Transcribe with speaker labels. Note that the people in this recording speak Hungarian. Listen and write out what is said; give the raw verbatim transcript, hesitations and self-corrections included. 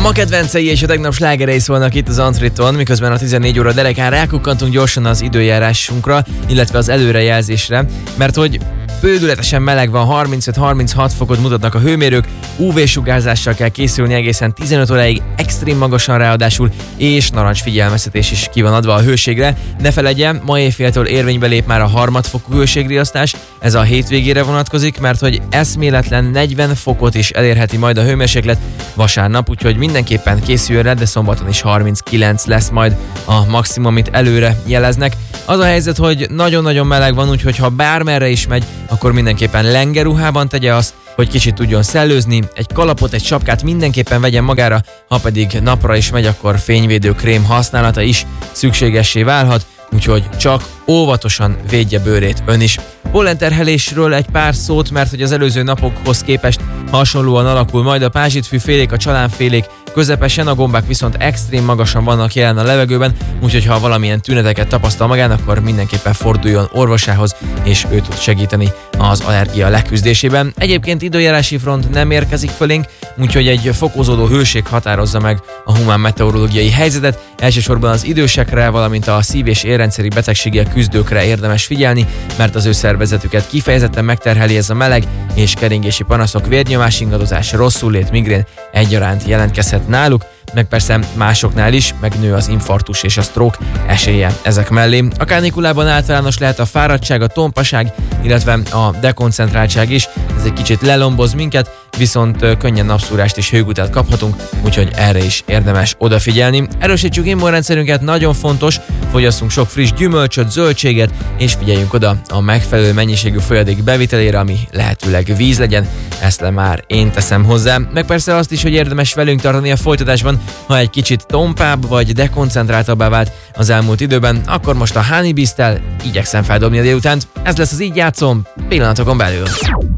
Speaker 1: ma kedvencei és a tegnap slágerei szólnak itt az Antriton, miközben a tizennégy óra derekán rákukkantunk gyorsan az időjárásunkra, illetve az előrejelzésre, mert hogy bődületesen meleg van, harmincöt-harminchat fokot mutatnak a hőmérők, ú vé-sugárzással kell készülni egészen tizenöt óráig, extrém magasan ráadásul, és narancs figyelmeztetés is ki van adva a hőségre. Ne feledjen, ma éjféltől érvénybe lép már a harmadfokú hőségriasztás, ez a hétvégére vonatkozik, mert hogy eszméletlen negyven fokot is elérheti majd a hőmérséklet vasárnap, úgyhogy mindenképpen készüljön rá, de szombaton is harminckilenc lesz majd a maximum, amit előre jeleznek. Az a helyzet, hogy nagyon-nagyon meleg van, úgyhogy ha bármerre is megy, akkor mindenképpen lengeruhában tegye azt, hogy kicsit tudjon szellőzni, egy kalapot, egy sapkát mindenképpen vegyen magára, ha pedig napra is megy, akkor fényvédő krém használata is szükségessé válhat, úgyhogy csak óvatosan védje bőrét ön is. Pollenterhelésről egy pár szót, mert hogy az előző napokhoz képest hasonlóan alakul majd a pázsitfűfélék, a csalánfélék közepesen, a gombák viszont extrém magasan vannak jelen a levegőben, úgyhogy ha valamilyen tüneteket tapasztal magán, akkor mindenképpen forduljon orvosához, és ő tud segíteni az allergia leküzdésében. Egyébként időjárási front nem érkezik fölénk, úgyhogy egy fokozódó hőség határozza meg a humán meteorológiai helyzetet. Elsősorban az idősekre, valamint a szív- és érrendszeri betegséggel küzdőkre érdemes figyelni, mert az ő szervezetüket kifejezetten megterheli ez a meleg, és keringési panaszok, vérnyomás ingadozás, rosszullét, migrén egyaránt jelentkezhet náluk, meg persze másoknál is, megnő az infarktus és a stroke esélye ezek mellé. A kánikulában általános lehet a fáradtság, a tompaság, illetve a dekoncentráltság is, ez egy kicsit lelomboz minket, viszont könnyen napszúrást és hőgutát kaphatunk, úgyhogy erre is érdemes odafigyelni. Erősítsük immunrendszerünket, nagyon fontos, fogyasszunk sok friss gyümölcsöt, zöldséget, és figyeljünk oda a megfelelő mennyiségű folyadék bevitelére, ami lehetőleg víz legyen, ezt le már én teszem hozzá. Meg persze azt is, hogy érdemes velünk tartani a folytatásban, ha egy kicsit tompább vagy dekoncentráltabbá vált az elmúlt időben, akkor most a Honey Beast-tel igyekszem feldobni a délutánt. Ez lesz az Így játszom pillanatokon belül.